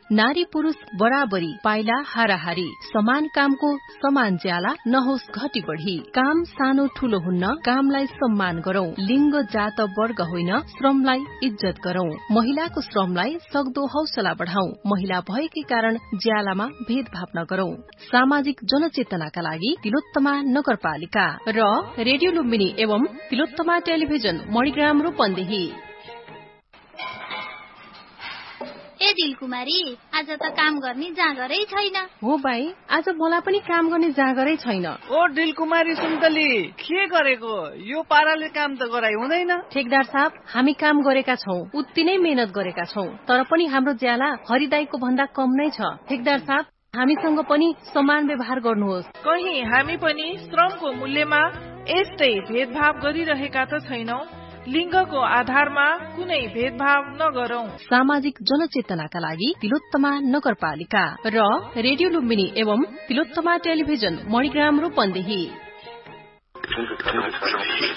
नारी पुरुष बराबरी, पाइला हाराहारी, समान कामको समान ज्याला नहोस् घटी बढी। काम सानो ठूलो हुन्न, कामलाई सम्मान गरौं। लिंग जात वर्ग होइन, श्रमलाई इज्जत गरौं। महिलाको श्रमलाई सक्दो हौसला बढ़ाउँ। महिला भएकै कारण ज्यालामा भेदभाव नगरौं। सामाजिक जनचेतनाका लागि तिलोत्तमा नगरपालिका र रेडियो लुम्बिनी एवं तिलोत्तमा टेलिभिजन मणिग्राम रूपन्देही। ए दिलकुमारी, आज त काम गर्ने जाँगरै छैन। हो भाइ, आज मलाई पनि काम गर्ने जाँगरै छैन। ओ दिलकुमारी सुन्तली, के गरेको? यो पाराले काम त गराइ हुँदैन। ठेकदार साहब, हामी काम गरेका छौं, उत्ति नै मेहनत गरेका छौं, तर पनि हाम्रो ज्याला हरिदाईको भन्दा कम नै छ। ठेकदार साहब, हामीसँग पनि समान व्यवहार गर्नुहोस्। कहीं हामी पनि श्रमको मूल्यमा यस्तै भेदभाव गरिरहेका त छैनौं। लिङ्गको आधारमा कुनै भेदभाव नगरौं। सामाजिक जनचेतनाका लागि तिलोत्तमा नगरपालिका र रेडियो लुम्बिनी एवं तिलोत्तमा टेलिभिजन मणिग्राम रूपन्देही।